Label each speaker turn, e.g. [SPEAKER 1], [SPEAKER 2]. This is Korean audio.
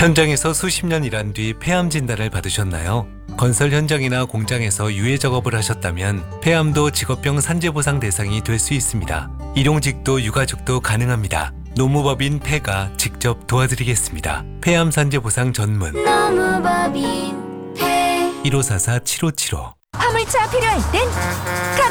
[SPEAKER 1] 현장에서 수십 년 일한 뒤 폐암 진단을 받으셨나요? 건설 현장이나 공장에서 유해 작업을 하셨다면 폐암도 직업병 산재보상 대상이 될 수 있습니다. 일용직도 유가족도 가능합니다. 노무법인 폐가 직접 도와드리겠습니다. 폐암 산재보상 전문
[SPEAKER 2] 노무법인 폐
[SPEAKER 1] 1544-7575
[SPEAKER 2] 화물차 필요할 땐